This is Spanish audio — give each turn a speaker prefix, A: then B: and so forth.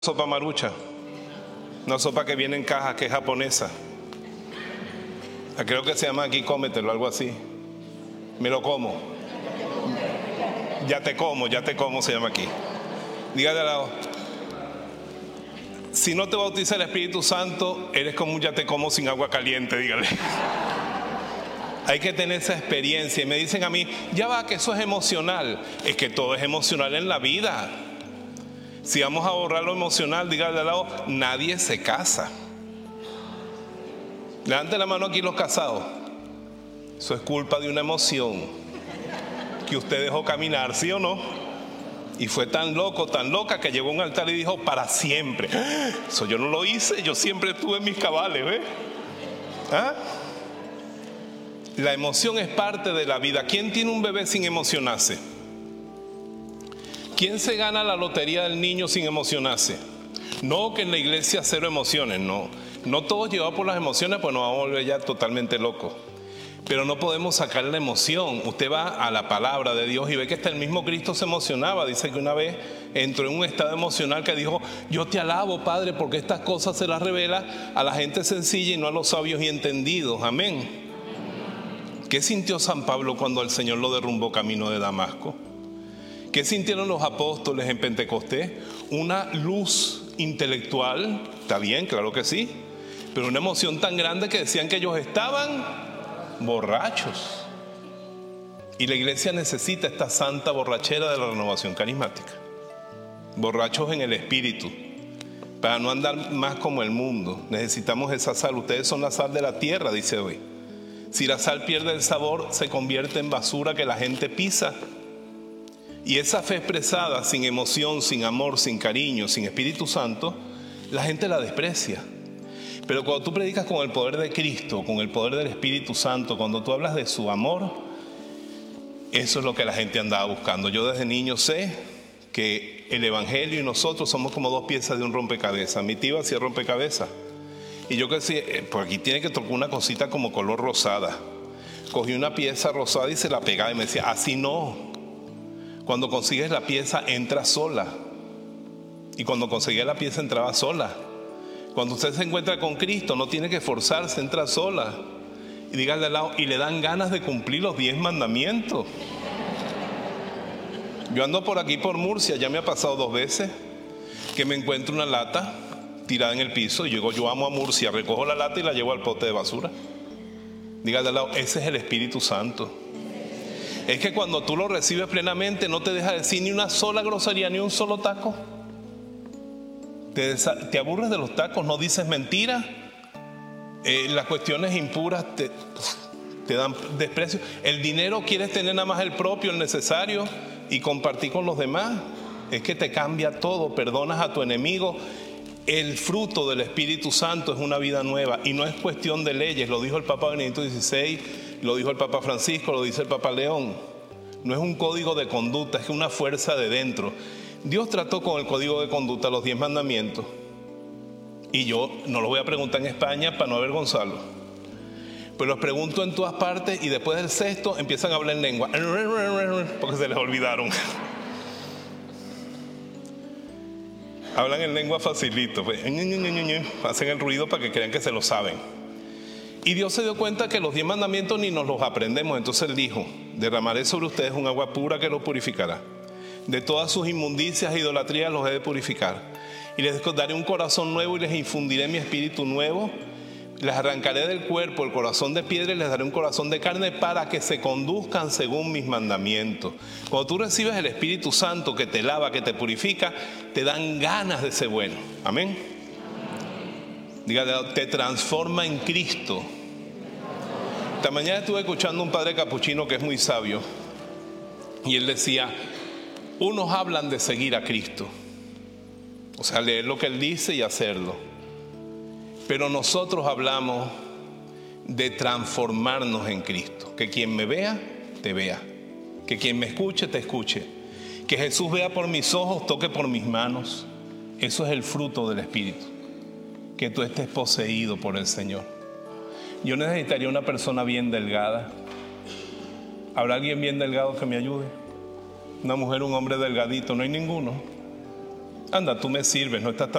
A: Sopa marucha, una sopa que viene en caja, que es japonesa. Creo que se llama aquí cómetelo, algo así. Me lo como. Ya te como se llama aquí. Dígale al lado, si no te bautiza el Espíritu Santo, eres como un ya te como sin agua caliente, dígale. Hay que tener esa experiencia. Y me dicen a mí, ya va, que eso es emocional. Es que todo es emocional en la vida. Si vamos a borrar lo emocional, dígale al lado, nadie se casa. Levante la mano aquí los casados. Eso es culpa de una emoción que usted dejó caminar, ¿sí o no? Y fue tan loco, tan loca, que llegó a un altar y dijo, para siempre. Eso yo no lo hice, yo siempre estuve en mis cabales, ¿ves? ¿Ah? La emoción es parte de la vida. ¿Quién tiene un bebé sin emocionarse? ¿Quién se gana la lotería del niño sin emocionarse? No que en la iglesia cero emociones, no. No todos llevados por las emociones, pues nos vamos a volver ya totalmente locos. Pero no podemos sacar la emoción. Usted va a la palabra de Dios y ve que hasta el mismo Cristo se emocionaba. Dice que una vez entró en un estado emocional que dijo, yo te alabo, Padre, porque estas cosas se las revela a la gente sencilla y no a los sabios y entendidos. Amén. ¿Qué sintió San Pablo cuando el Señor lo derrumbó camino de Damasco? ¿Qué sintieron los apóstoles en Pentecostés? Una luz intelectual, está bien, claro que sí, pero una emoción tan grande que decían que ellos estaban borrachos. Y la iglesia necesita esta santa borrachera de la renovación carismática. Borrachos en el espíritu, para no andar más como el mundo. Necesitamos esa sal. Ustedes son la sal de la tierra, dice hoy. Si la sal pierde el sabor, se convierte en basura que la gente pisa. Y esa fe expresada sin emoción, sin amor, sin cariño, sin Espíritu Santo, la gente la desprecia. Pero cuando tú predicas con el poder de Cristo, con el poder del Espíritu Santo, cuando tú hablas de su amor, eso es lo que la gente andaba buscando. Yo desde niño sé que el Evangelio y nosotros somos como dos piezas de un rompecabezas. Mi tío hacía rompecabezas. Y yo que sé, por aquí tiene que tocar una cosita como color rosada. Cogí una pieza rosada y se la pegaba y me decía, así no. Cuando consigues la pieza, entra sola. Y cuando conseguía la pieza, entraba sola. Cuando usted se encuentra con Cristo, no tiene que esforzarse, entra sola. Y dígale al lado, y le dan ganas de cumplir los 10 mandamientos. Yo ando por aquí, por Murcia, ya me ha pasado 2 veces, que me encuentro una lata tirada en el piso. Y yo amo a Murcia, recojo la lata y la llevo al pote de basura. Dígale al lado, ese es el Espíritu Santo. Es que cuando tú lo recibes plenamente no te deja decir ni una sola grosería, ni un solo taco. Te aburres de los tacos, no dices mentiras. Las cuestiones impuras te dan desprecio. El dinero quieres tener nada más el propio, el necesario, y compartir con los demás. Es que te cambia todo, perdonas a tu enemigo. El fruto del Espíritu Santo es una vida nueva y no es cuestión de leyes. Lo dijo el Papa Benedicto XVI, lo dijo el Papa Francisco, lo dice el Papa León. No es un código de conducta, es una fuerza de dentro. Dios trató con el código de conducta los 10 mandamientos. Y yo no los voy a preguntar en España para no avergonzarlos. Pero los pregunto en todas partes y después del 6º empiezan a hablar en lengua. Porque se les olvidaron. Hablan en lengua facilito. Pues, hacen el ruido para que crean que se lo saben. Y Dios se dio cuenta que los 10 mandamientos ni nos los aprendemos. Entonces Él dijo, derramaré sobre ustedes un agua pura que los purificará. De todas sus inmundicias e idolatrías los he de purificar. Y les daré un corazón nuevo y les infundiré mi espíritu nuevo. Les arrancaré del cuerpo el corazón de piedra y les daré un corazón de carne para que se conduzcan según mis mandamientos. Cuando tú recibes el Espíritu Santo que te lava, que te purifica, te dan ganas de ser bueno. Amén. Dígale, te transforma en Cristo. Esta mañana estuve escuchando a un padre capuchino que es muy sabio. Y él decía, unos hablan de seguir a Cristo. O sea, leer lo que Él dice y hacerlo. Pero nosotros hablamos de transformarnos en Cristo. Que quien me vea, te vea. Que quien me escuche, te escuche. Que Jesús vea por mis ojos, toque por mis manos. Eso es el fruto del Espíritu. Que tú estés poseído por el Señor. Yo necesitaría una persona bien delgada. ¿Habrá alguien bien delgado que me ayude? Una mujer, un hombre delgadito, no hay ninguno. anda, tú me sirves, no estás